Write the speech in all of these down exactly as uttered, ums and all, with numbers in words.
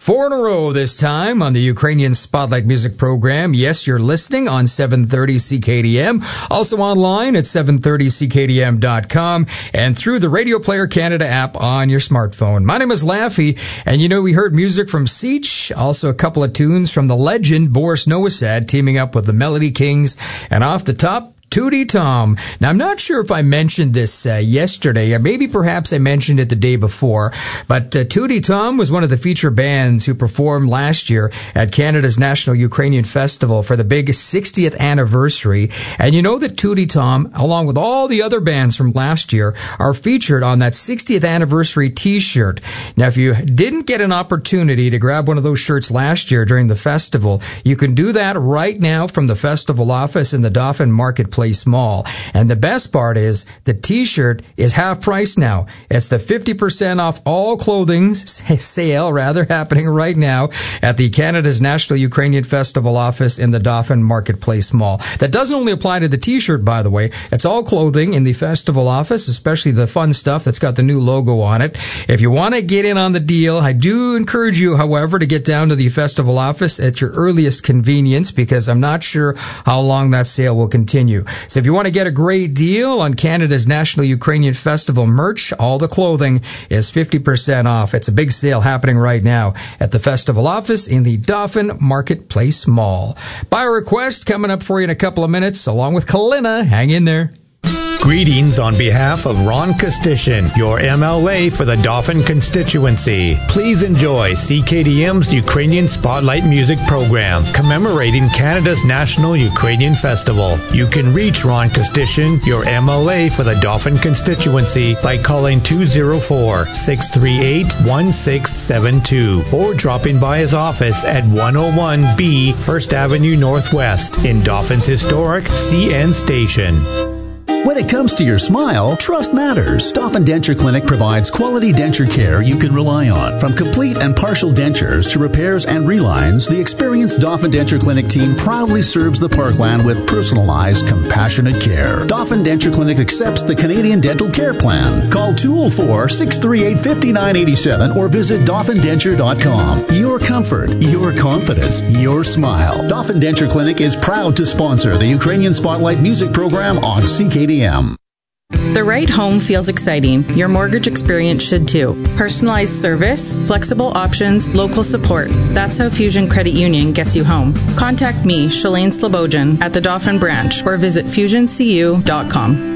Four in a row this time on the Ukrainian Spotlight Music Program. Yes, you're listening on seven thirty C K D M. Also online at seven thirty C K D M dot com and through the Radio Player Canada app on your smartphone. My name is Laffy, and you know we heard music from Seach, also a couple of tunes from the legend Boris Nowosad teaming up with the Melody Kings, and off the top, Tootie Tom. Now, I'm not sure if I mentioned this uh, yesterday, or maybe perhaps I mentioned it the day before, but uh, Tootie Tom was one of the feature bands who performed last year at Canada's National Ukrainian Festival for the big sixtieth anniversary. And you know that Tootie Tom, along with all the other bands from last year, are featured on that sixtieth anniversary t-shirt. Now, if you didn't get an opportunity to grab one of those shirts last year during the festival, you can do that right now from the festival office in the Dauphin Marketplace Mall. And the best part is the t-shirt is half price now. It's the fifty percent off all clothing sale rather happening right now at the Canada's National Ukrainian Festival office in the Dauphin Marketplace Mall. That doesn't only apply to the t-shirt, by the way. It's all clothing in the festival office, especially the fun stuff that's got the new logo on it. If you want to get in on the deal, I do encourage you, however, to get down to the festival office at your earliest convenience, because I'm not sure how long that sale will continue. So if you want to get a great deal on Canada's National Ukrainian Festival merch, all the clothing is fifty percent off. It's a big sale happening right now at the festival office in the Dauphin Marketplace Mall. By request coming up for you in a couple of minutes, along with Kalina. Hang in there. Greetings on behalf of Ron Kostishin, your M L A for the Dauphin constituency. Please enjoy C K D M's Ukrainian Spotlight Music Program, commemorating Canada's National Ukrainian Festival. You can reach Ron Kostishin, your M L A for the Dauphin constituency, by calling two oh four, six three eight, one six seven two or dropping by his office at one oh one B First Avenue Northwest in Dauphin's historic C N station. When it comes to your smile, trust matters. Dauphin Denture Clinic provides quality denture care you can rely on. From complete and partial dentures to repairs and relines, the experienced Dauphin Denture Clinic team proudly serves the Parkland with personalized, compassionate care. Dauphin Denture Clinic accepts the Canadian Dental Care Plan. Call two oh four, six three eight, five nine eight seven or visit dauphin denture dot com. Your comfort, your confidence, your smile. Dauphin Denture Clinic is proud to sponsor the Ukrainian Spotlight Music Program on C K D M. The right home feels exciting. Your mortgage experience should too. Personalized service, flexible options, local support. That's how Fusion Credit Union gets you home. Contact me, Shalane Slobodjan, at the Dauphin branch or visit fusion c u dot com.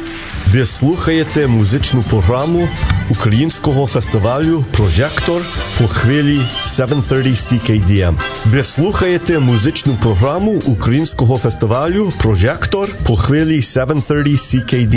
Ви слухаєте музичну програму Українського фестивалю «Прожектор» по хвилі сім тридцять Сі Кей Ді Ем. Ви слухаєте музичну програму Українського фестивалю «Прожектор» по хвилі сім тридцять Сі Кей Ді Ем.